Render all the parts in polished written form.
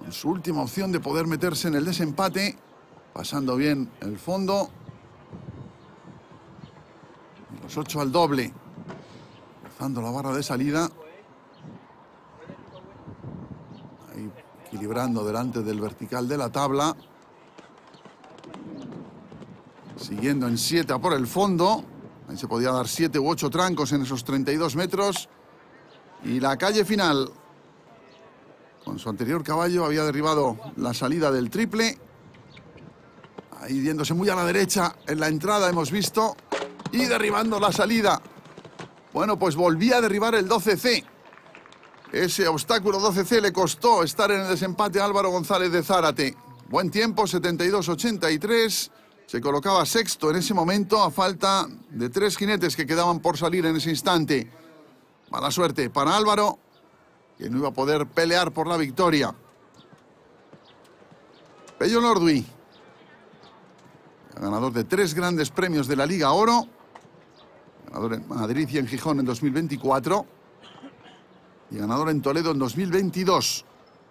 con su última opción de poder meterse en el desempate, pasando bien el fondo. Los 8 al doble, cruzando la barra de salida. Ahí equilibrando delante del vertical de la tabla. Siguiendo en 7 a por el fondo. Ahí se podía dar 7 u 8 trancos en esos 32 metros. Y la calle final. Con su anterior caballo había derribado la salida del triple. Ahí yéndose muy a la derecha en la entrada hemos visto. Y derribando la salida. Bueno, pues volvía a derribar el 12C. Ese obstáculo 12C le costó estar en el desempate a Álvaro González de Zárate. Buen tiempo, 72-83. Se colocaba sexto en ese momento a falta de 3 jinetes que quedaban por salir en ese instante. Mala suerte para Álvaro, que no iba a poder pelear por la victoria. Pello Nordui, ganador de 3 grandes premios de la Liga Oro. Ganador en Madrid y en Gijón en 2024. Y ganador en Toledo en 2022.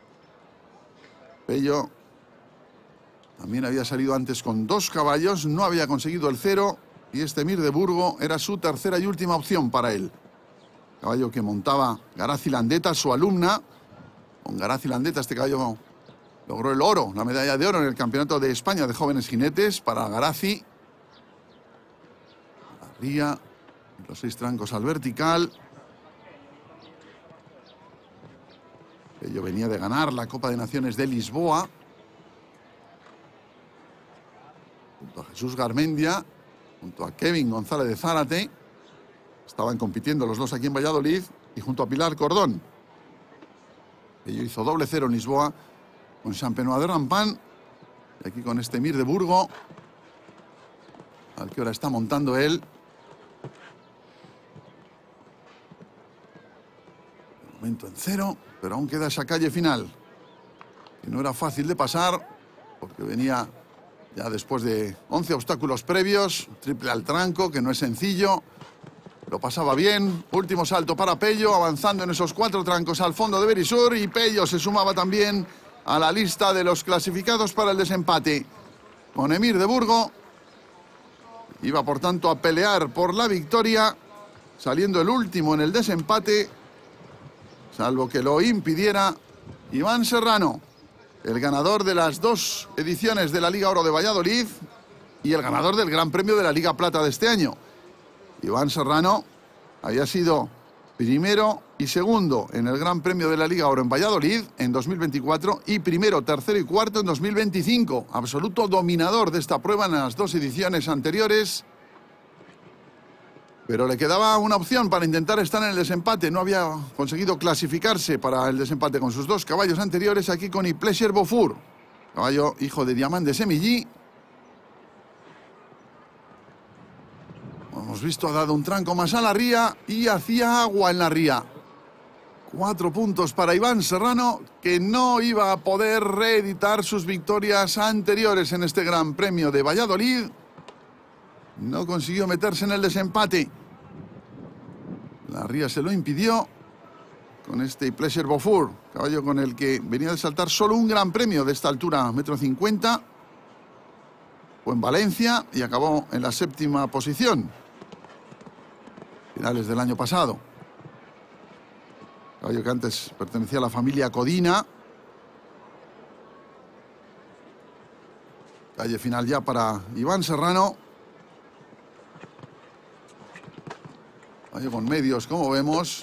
Pello también había salido antes con 2 caballos, no había conseguido el 0. Y este Mir de Burgo era su tercera y última opción para él. Caballo que montaba Garazi Landeta, su alumna. Con Garazi Landeta este caballo logró el oro, la medalla de oro en el Campeonato de España de Jóvenes Jinetes para Garazi. La ría, los 6 trancos al vertical. Pello venía de ganar la Copa de Naciones de Lisboa. Junto a Jesús Garmendia, junto a Kevin González de Zárate. Estaban compitiendo los dos aquí en Valladolid y junto a Pilar Cordón. Pello hizo doble 0 en Lisboa con Champenois de Rampant. Y aquí con este Mir de Burgo, al que ahora está montando él. De momento en 0, pero aún queda esa calle final, que no era fácil de pasar, porque venía ya después de 11 obstáculos previos, triple al tranco, que no es sencillo. Lo pasaba bien, último salto para Pello, avanzando en esos 4 trancos al fondo de Berisur, y Pello se sumaba también a la lista de los clasificados para el desempate. Con Emir de Burgo, iba por tanto a pelear por la victoria, saliendo el último en el desempate, salvo que lo impidiera Iván Serrano, el ganador de las 2 ediciones de la Liga Oro de Valladolid y el ganador del Gran Premio de la Liga Plata de este año. Iván Serrano había sido primero y segundo en el Gran Premio de la Liga Oro en Valladolid en 2024 y primero, tercero y cuarto en 2025. Absoluto dominador de esta prueba en las 2 ediciones anteriores. Pero le quedaba una opción para intentar estar en el desempate. No había conseguido clasificarse para el desempate con sus 2 caballos anteriores. Aquí con Iplesier Beaufour, caballo hijo de Diamant de Semillí. Hemos visto, ha dado un tranco más a la ría y hacía agua en la ría. 4 puntos para Iván Serrano, que no iba a poder reeditar sus victorias anteriores en este Gran Premio de Valladolid. No consiguió meterse en el desempate. La ría se lo impidió con este Iplesier Beaufour, caballo con el que venía de saltar solo un Gran Premio de esta altura, 1,50 m. Fue en Valencia y acabó en la 7ª posición. Finales del año pasado. Caballo que antes pertenecía a la familia Codina. Calle final ya para Iván Serrano. Caballo con medios, como vemos.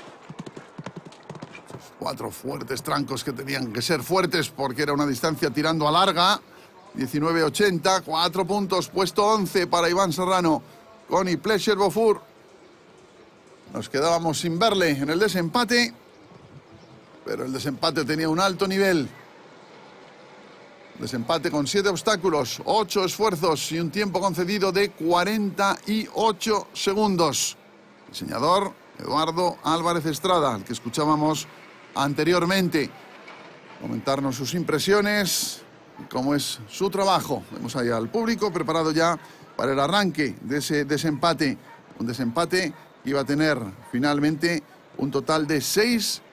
4 fuertes trancos que tenían que ser fuertes porque era una distancia tirando a larga. 19,80, 4 puntos, puesto 11 para Iván Serrano con Iplesier Beaufour. Nos quedábamos sin verle en el desempate, pero el desempate tenía un alto nivel. Desempate con 7 obstáculos, 8 esfuerzos y un tiempo concedido de 48 segundos. Diseñador Eduardo Álvarez Estrada, el que escuchábamos anteriormente, comentarnos sus impresiones y cómo es su trabajo. Vemos ahí al público preparado ya para el arranque de ese desempate. Un desempate que iba a tener finalmente un total de 6